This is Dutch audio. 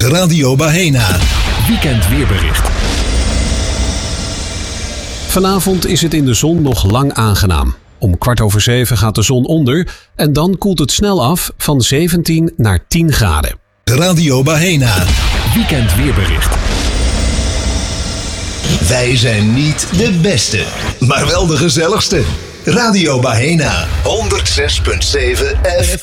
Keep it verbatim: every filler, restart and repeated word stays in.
Radio Bahena. Weekend weerbericht. Vanavond is het in de zon nog lang aangenaam. Om kwart over zeven gaat de zon onder en dan koelt het snel af van zeventien naar tien graden. Radio Bahena. Weekend weerbericht. Wij zijn niet de beste, maar wel de gezelligste. Radio Bahena. honderd zes komma zeven F